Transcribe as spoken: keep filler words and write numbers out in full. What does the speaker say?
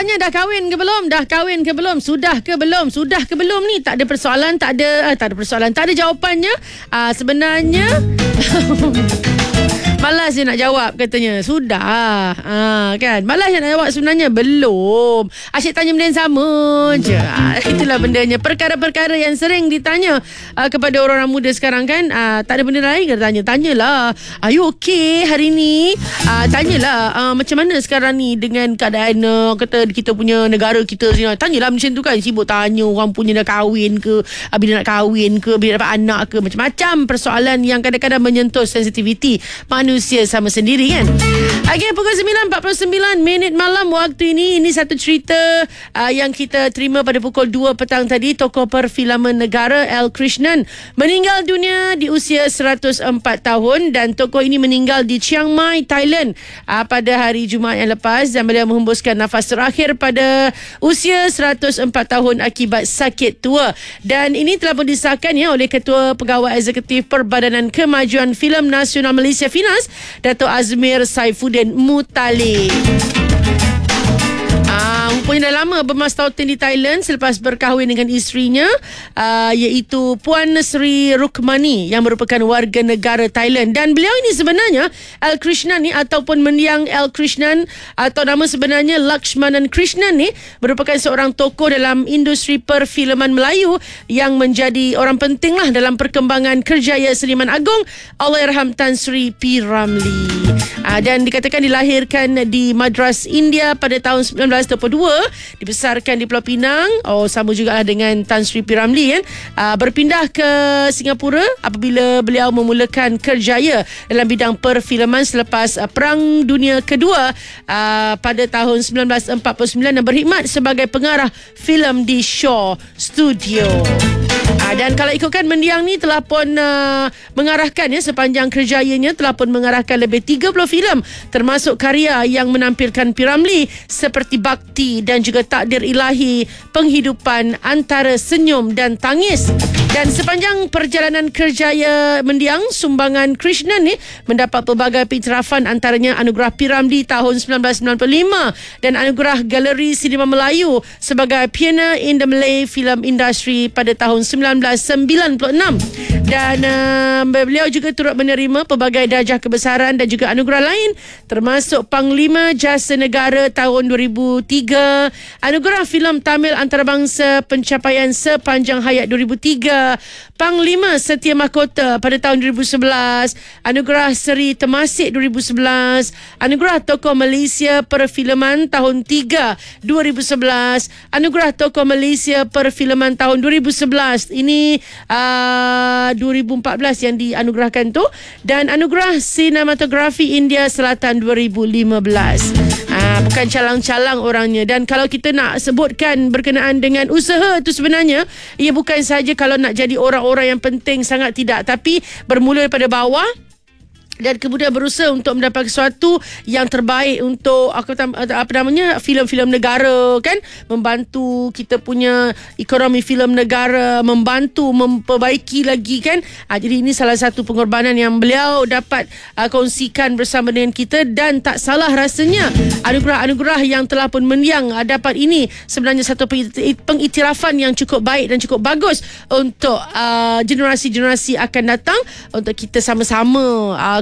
tanya dah kahwin ke belum? Dah kahwin ke belum? Sudah ke belum? Sudah ke belum ni? Tak ada persoalan, tak ada uh, tak ada persoalan, tak ada jawapannya. Uh, sebenarnya malas je nak jawab katanya. Sudah. Ha, kan? Malas je nak jawab sebenarnya. Belum. Asyik tanya benda yang sama je. Ha, itulah bendanya. Perkara-perkara yang sering ditanya uh, kepada orang-orang muda sekarang kan. Uh, tak ada benda lain ke tanya. Tanyalah. Are you okay hari ni? Uh, tanyalah. Uh, macam mana sekarang ni dengan keadaan uh, kata kita punya negara kita sini. Tanyalah macam tu kan. Sibuk tanya orang punya dah kahwin ke. Uh, bila nak kahwin ke. Bila dapat anak ke. Macam-macam persoalan yang kadang-kadang menyentuh sensitiviti manusia sama sendiri kan. Okey, pukul sembilan empat puluh sembilan minit malam waktu ini. Ini satu cerita uh, yang kita terima pada pukul dua petang tadi. Tokoh perfilman negara L. Krishnan meninggal dunia di usia seratus empat tahun dan tokoh ini meninggal di Chiang Mai, Thailand uh, pada hari Jumaat yang lepas dan beliau menghembuskan nafas terakhir pada usia seratus empat tahun akibat sakit tua. Dan ini telah pun disahkan ya oleh Ketua Pegawai Eksekutif Perbadanan Kemajuan Filem Nasional Malaysia Finas, Dato' Azmir Saifuddin Muttalib. Ah, rupanya dah lama bermas tautin di Thailand selepas berkahwin dengan isterinya uh, iaitu Puan Sri Rukmani yang merupakan warga negara Thailand. Dan beliau ini sebenarnya L. Krishnan ni ataupun mendiang L. Krishnan atau nama sebenarnya Lakshmanan Krishnan ni merupakan seorang tokoh dalam industri perfilman Melayu yang menjadi orang penting lah dalam perkembangan kerjaya seniman agung Allahyarham Tan Sri P. Ramlee. Uh, dan dikatakan dilahirkan di Madras, India pada tahun sembilan belas dua puluh dua, dibesarkan di Pulau Pinang. Oh, sama jugalah dengan Tan Sri P. Ramlee kan. Uh, berpindah ke Singapura apabila beliau memulakan kerjaya dalam bidang perfilman selepas uh, Perang Dunia Kedua uh, pada tahun sembilan belas empat puluh sembilan dan berkhidmat sebagai pengarah filem di Shaw Studio. Uh, dan kalau ikutkan mendiang ni telah pun uh, mengarahkan ya sepanjang kerjayanya telah pun mengarahkan lebih tiga puluh filem termasuk karya yang menampilkan P. Ramlee seperti Bakti dan juga Takdir Ilahi, Penghidupan Antara Senyum dan Tangis. Dan sepanjang perjalanan kerjaya mendiang, sumbangan Krishnan ni mendapat pelbagai pengiktirafan, antaranya anugerah P. Ramlee tahun sembilan belas sembilan puluh lima dan anugerah Galeri Sinema Melayu sebagai Pioneer in the Malay Film Industry pada tahun sembilan belas sembilan puluh enam. Dan uh, beliau juga turut menerima pelbagai darjah kebesaran dan juga anugerah lain termasuk Panglima Jasa Negara tahun dua ribu tiga, anugerah filem Tamil Antarabangsa Pencapaian Sepanjang Hayat dua ribu tiga, Panglima Setia Mahkota pada tahun dua ribu sebelas, anugerah Seri Temasek dua ribu sebelas, anugerah Tokoh Malaysia Perfilman tahun tiga dua ribu sebelas, anugerah Tokoh Malaysia Perfilman tahun dua ribu sebelas. Ini uh, dua ribu empat belas yang dianugerahkan tu, dan anugerah Sinematografi India Selatan dua ribu lima belas. Ah, bukan calang-calang orangnya. Dan kalau kita nak sebutkan berkenaan dengan usaha tu sebenarnya, ia bukan sahaja kalau nak jadi orang-orang yang penting, sangat tidak, tapi bermula daripada bawah dan kemudian berusaha untuk mendapat sesuatu yang terbaik untuk aku apa namanya filem-filem negara kan, membantu kita punya ekonomi filem negara, membantu memperbaiki lagi kan. Ha, jadi ini salah satu pengorbanan yang beliau dapat uh, kongsikan bersama dengan kita, dan tak salah rasanya anugerah-anugerah yang telah pun mendiang uh, dapat ini sebenarnya satu pengiktirafan yang cukup baik dan cukup bagus untuk uh, generasi-generasi akan datang, untuk kita sama-sama uh,